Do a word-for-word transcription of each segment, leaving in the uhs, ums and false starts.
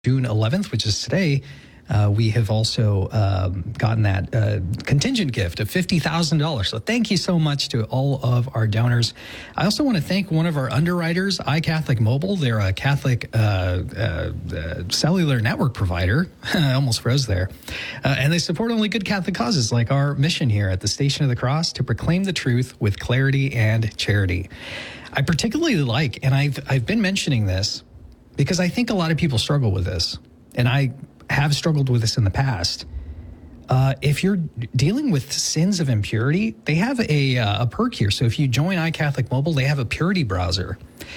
June eleventh, which is today, uh, we have also um, gotten that uh, contingent gift of fifty thousand dollars. So thank you so much to all of our donors. I also want to thank one of our underwriters, iCatholic Mobile. They're a Catholic uh, uh, uh, cellular network provider. I almost froze there. Uh, and they support only good Catholic causes like our mission here at the Station of the Cross to proclaim the truth with clarity and charity. I particularly like, and I've I've been mentioning this because I think a lot of people struggle with this, and I have struggled with this in the past. Uh, if you're dealing with sins of impurity, they have a, uh, a perk here. So if you join iCatholic Mobile, they have a purity browser.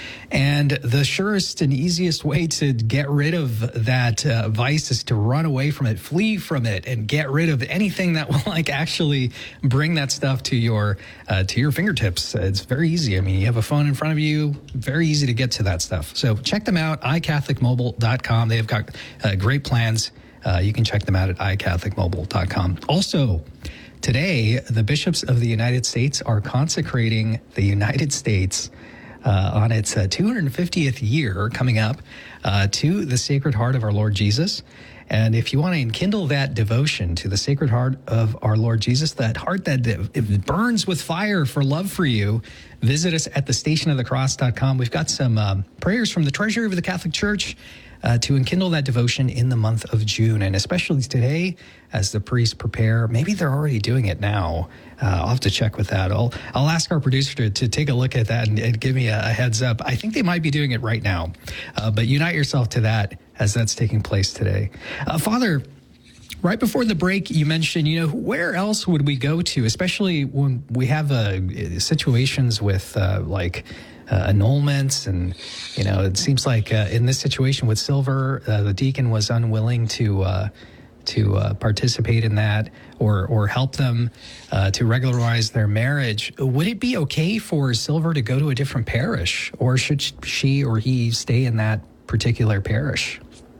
And the surest and easiest way to get rid of that uh, vice is to run away from it, flee from it, and get rid of anything that will like actually bring that stuff to your uh, to your fingertips. It's very easy. I mean, you have a phone in front of you, very easy to get to that stuff. So check them out, i catholic mobile dot com. They've got uh, great plans. Uh, you can check them out at i catholic mobile dot com. Also, today, the bishops of the United States are consecrating the United States uh, on its uh, two hundred fiftieth year coming up uh, to the Sacred Heart of our Lord Jesus. And if you want to enkindle that devotion to the Sacred Heart of our Lord Jesus, that heart that it burns with fire for love for you, visit us at the station of the cross dot com. We've got some um, prayers from the Treasury of the Catholic Church Uh, to enkindle that devotion in the month of June, and especially today as the priests prepare. Maybe they're already doing it now. Uh, I'll have to check with that. I'll I'll ask our producer to, to take a look at that and, and give me a, a heads up. I think they might be doing it right now, uh, but unite yourself to that as that's taking place today. Uh, Father, right before the break, you mentioned, you know, where else would we go to, especially when we have uh, situations with uh, like Uh, annulments, and you know, it seems like uh, in this situation with Silver, uh, the deacon was unwilling to uh, to uh, participate in that or or help them uh, to regularize their marriage. Would it be okay for Silver to go to a different parish, or should she or he stay in that particular parish?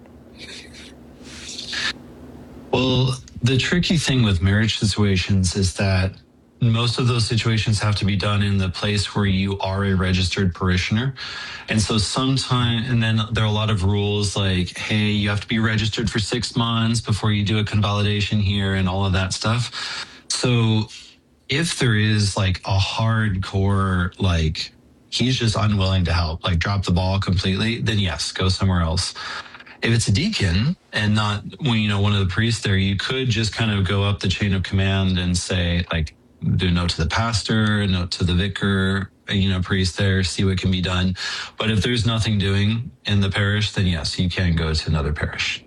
Well, the tricky thing with marriage situations is that most of those situations have to be done in the place where you are a registered parishioner. And so sometimes, and then there are a lot of rules like, hey, you have to be registered for six months before you do a convalidation here and all of that stuff. So if there is like a hardcore, like he's just unwilling to help, like drop the ball completely, then yes, go somewhere else. If it's a deacon and not, you know, one of the priests there, you could just kind of go up the chain of command and say, like, do a note to the pastor, a note to the vicar, you know, priest there, see what can be done. But if there's nothing doing in the parish, then yes, you can go to another parish.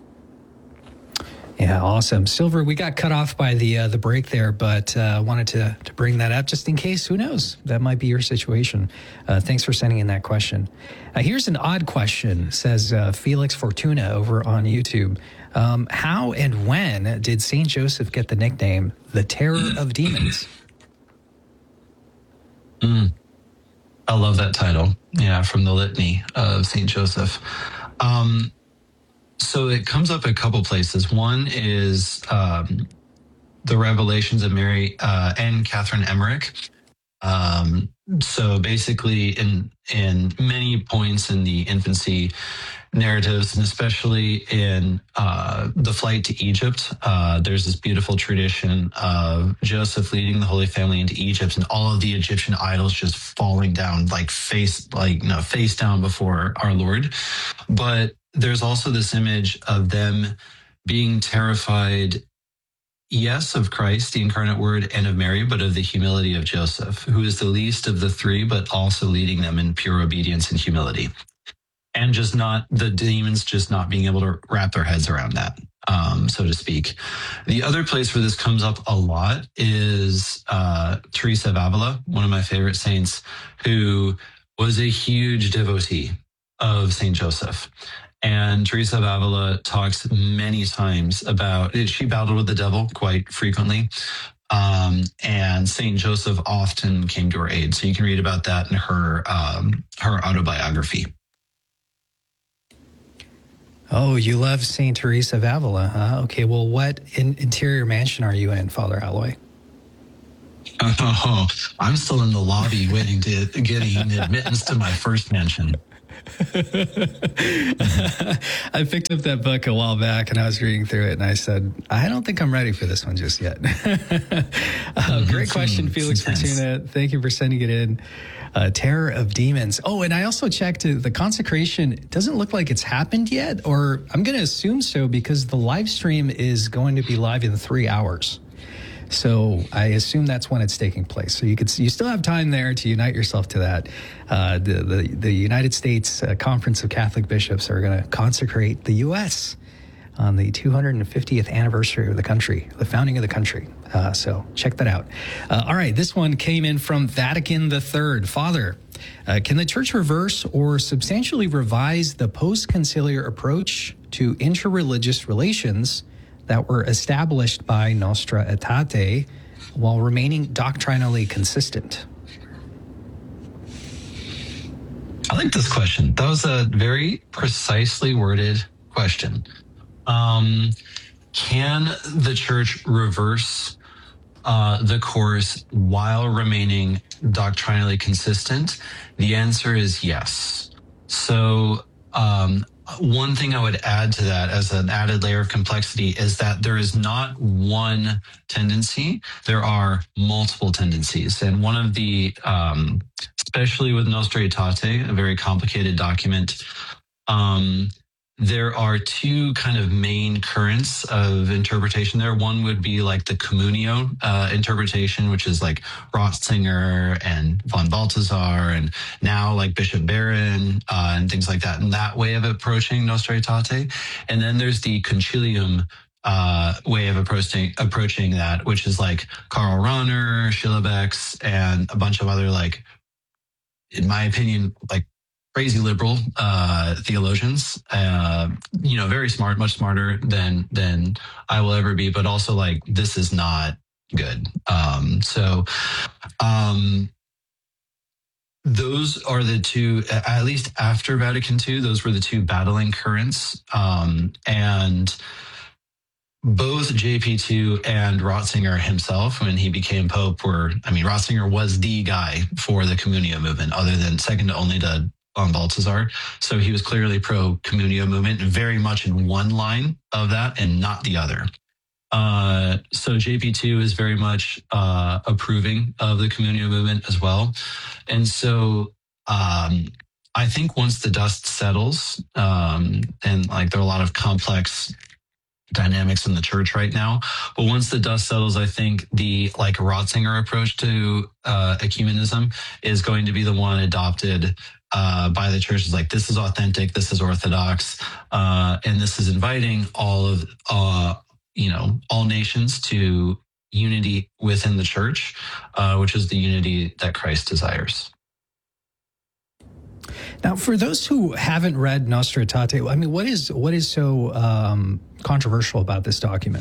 Yeah, awesome. Silver, we got cut off by the uh, the break there, but uh, wanted to, to bring that up just in case. Who knows? That might be your situation. Uh, thanks for sending in that question. Uh, here's an odd question, says uh, Felix Fortuna over on YouTube. Um, how and when did Saint Joseph get the nickname the Terror of Demons? Mm. I love that title. Yeah, from the Litany of Saint Joseph. Um, so it comes up a couple places. One is um, the Revelations of Mary uh, and Catherine Emmerich. Um, so basically in, in many points in the infancy narratives, and especially in uh, the flight to Egypt, uh, there's this beautiful tradition of Joseph leading the Holy Family into Egypt, and all of the Egyptian idols just falling down, like face, like no, face down before our Lord. But there's also this image of them being terrified, yes, of Christ, the incarnate Word, and of Mary, but of the humility of Joseph, who is the least of the three, but also leading them in pure obedience and humility. And just not, the demons just not being able to wrap their heads around that, um, so to speak. The other place where this comes up a lot is uh, Teresa of Avila, one of my favorite saints, who was a huge devotee of Saint Joseph. And Teresa of Avila talks many times about, she battled with the devil quite frequently. Um, and Saint Joseph often came to her aid. So you can read about that in her, um, her autobiography. Oh, you love Saint Teresa of Avila, huh? Okay, well, what in, interior mansion are you in, Father Alloy? Oh, I'm still in the lobby waiting to getting admittance to my first mansion. I picked up that book a while back and I was reading through it and I said, I don't think I'm ready for this one just yet. uh, great question, Felix Fortuna. Thank you for sending it in. Uh, Terror of Demons. Oh, and I also checked uh, the consecration. It doesn't look like it's happened yet, or I'm going to assume so because the live stream is going to be live in three hours. So I assume that's when it's taking place. So you could you still have time there to unite yourself to that. Uh, the, the the United States uh, Conference of Catholic Bishops are going to consecrate the U S on the two hundred fiftieth anniversary of the country, the founding of the country. Uh, so check that out. Uh, all right, this one came in from Vatican the Third. Father, uh, can the Church reverse or substantially revise the post-conciliar approach to interreligious relations that were established by Nostra Aetate while remaining doctrinally consistent? I like this question. That was a very precisely worded question. Um, can the Church reverse uh, the course while remaining doctrinally consistent? The answer is yes. So um, one thing I would add to that as an added layer of complexity is that there is not one tendency. There are multiple tendencies. And one of the, um, especially with Nostra Aetate, a very complicated document, um, there are two kind of main currents of interpretation there. One would be like the communio uh, interpretation, which is like Ratzinger and von Balthasar, and now like Bishop Barron uh, and things like that, and that way of approaching Nostra Aetate. And then there's the concilium uh, way of approaching approaching that, which is like Karl Rahner, Schillebeeckx, and a bunch of other, like, in my opinion, like crazy liberal uh, theologians, uh, you know, very smart, much smarter than than I will ever be, but also like, this is not good. Um, so um, those are the two, at least after Vatican Two, those were the two battling currents. Um, and both J P two and Ratzinger himself, when he became Pope, were, I mean, Ratzinger was the guy for the Communio movement, other than second only to von Balthasar. So he was clearly pro-Communio movement, very much in one line of that and not the other. Uh, so J P two is very much uh, approving of the Communio movement as well. And so um, I think once the dust settles, um, and like there are a lot of complex dynamics in the church right now, but once the dust settles, I think the like Ratzinger approach to uh, ecumenism is going to be the one adopted uh, by the church. Is like, this is authentic, this is orthodox, uh, and this is inviting all of uh, you know all nations to unity within the church, uh, which is the unity that Christ desires. Now, for those who haven't read Nostra Aetate, I mean, what is what is so um, controversial about this document?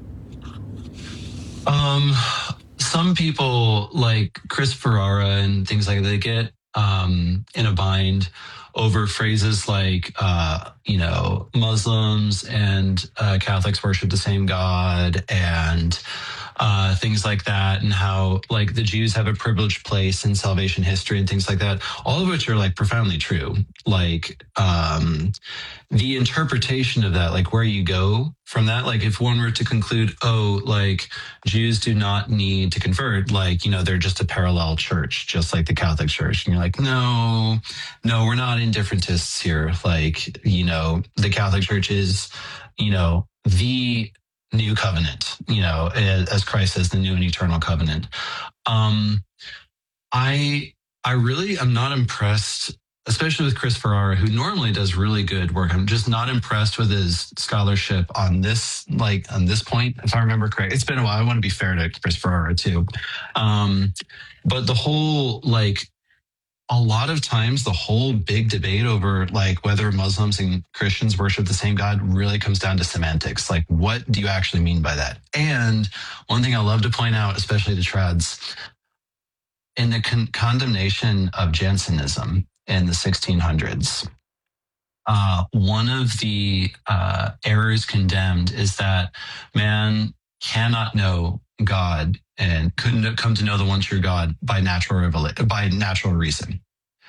Um, some people like Chris Ferrara and things like that, they get um, in a bind over phrases like, uh, you know, Muslims and uh, Catholics worship the same God, and uh, things like that, and how like the Jews have a privileged place in salvation history and things like that, all of which are like profoundly true. Like um, the interpretation of that, like where you go from that, like if one were to conclude, oh, like Jews do not need to convert, like, you know, they're just a parallel church, just like the Catholic Church. And you're like, no, no, we're not indifferentists here. Like, you know, the Catholic Church is, you know, the new covenant, you know, as Christ says, the new and eternal covenant. Um, I, I really am not impressed, especially with Chris Ferrara, who normally does really good work. I'm just not impressed with his scholarship on this, like on this point, if I remember correct. It's been a while. I want to be fair to Chris Ferrara too. Um, but the whole, like, a lot of times the whole big debate over like whether Muslims and Christians worship the same God really comes down to semantics. Like, what do you actually mean by that? And one thing I love to point out, especially to trads, in the con- condemnation of Jansenism in the sixteen hundreds, uh, one of the uh, errors condemned is that man cannot know God and couldn't come to know the one true God by natural revela- by natural reason.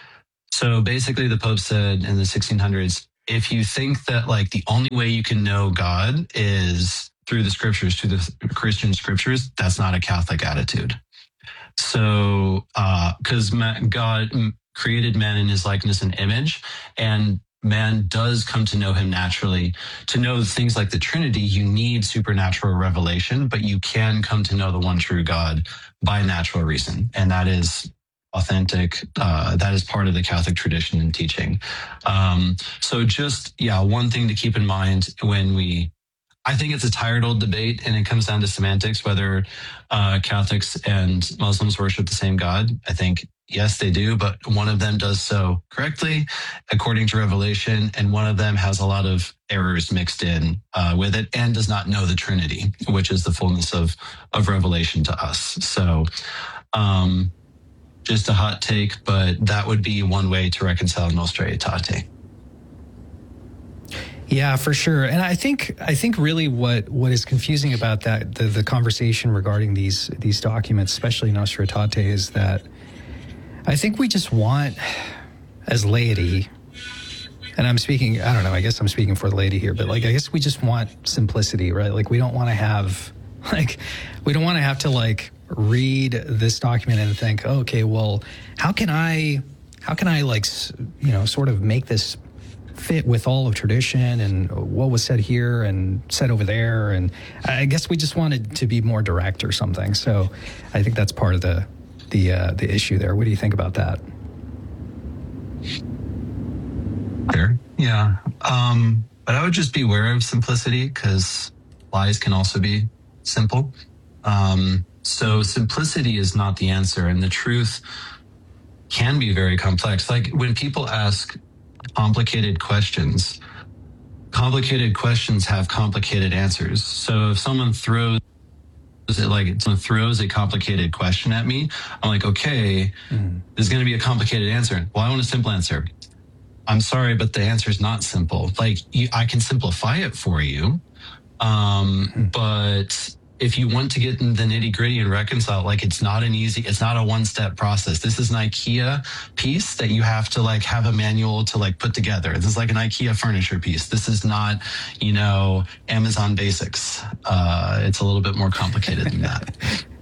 So basically, the Pope said in the sixteen hundreds, if you think that like the only way you can know God is through the scriptures, through the Christian scriptures, that's not a Catholic attitude. So, because uh, God created man in his likeness and image, and man does come to know him naturally. To know things like the Trinity, you need supernatural revelation, but you can come to know the one true God by natural reason. And that is authentic. Uh, that is part of the Catholic tradition and teaching. Um, so just, yeah, one thing to keep in mind when we, I think it's a tired old debate, and it comes down to semantics, whether uh, Catholics and Muslims worship the same God. I think, yes, they do, but one of them does so correctly, according to Revelation, and one of them has a lot of errors mixed in uh, with it and does not know the Trinity, which is the fullness of, of Revelation to us. So um, just a hot take, but that would be one way to reconcile Nostra Aetate. Yeah, for sure. And I think I think really what, what is confusing about that, the, the conversation regarding these these documents, especially Nostra Aetate, is that I think we just want, as laity, and I'm speaking, I don't know, I guess I'm speaking for the laity here, but like, I guess we just want simplicity, right? Like, we don't want to have, like, we don't want to have to like read this document and think, oh, okay, well, how can I, how can I like, you know, sort of make this fit with all of tradition and what was said here and said over there. And I guess we just wanted to be more direct or something. So I think that's part of the the uh, the issue there. What do you think about that? Sure. Yeah. Um, but I would just be aware of simplicity, because lies can also be simple. Um, so simplicity is not the answer, and the truth can be very complex. Like when people ask complicated questions, complicated questions have complicated answers. So if someone throws it like someone throws a complicated question at me, I'm like, okay, mm. there's going to be a complicated answer. Well, I want a simple answer. I'm sorry, but the answer is not simple. Like you, I can simplify it for you, um, mm. but if you want to get in the nitty gritty and reconcile, like it's not an easy, it's not a one step process. This is an IKEA piece that you have to like have a manual to like put together. This is like an IKEA furniture piece. This is not, you know, Amazon Basics. Uh, it's a little bit more complicated than that.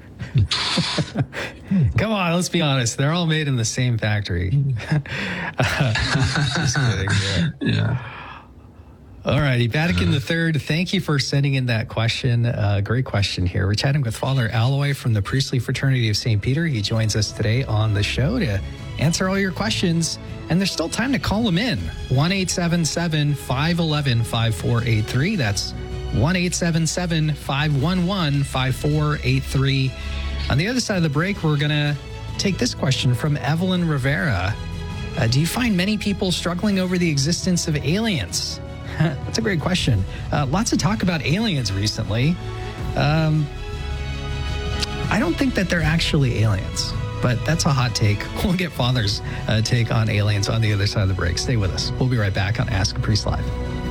Come on, let's be honest. They're all made in the same factory. uh, just kidding. Yeah. yeah. All righty. Vatican the Third, thank you for sending in that question. Uh, great question here. We're chatting with Father Alloy from the Priestly Fraternity of Saint Peter. He joins us today on the show to answer all your questions. And there's still time to call him in. one eight seven seven, five one one, five four eight three. That's one eight seven seven, five one one, five four eight three. On the other side of the break, we're going to take this question from Evelyn Rivera. Uh, do you find many people struggling over the existence of aliens? That's a great question. Uh, lots of talk about aliens recently. Um, I don't think that they're actually aliens, but that's a hot take. We'll get Father's uh, take on aliens on the other side of the break. Stay with us. We'll be right back on Ask a Priest Live.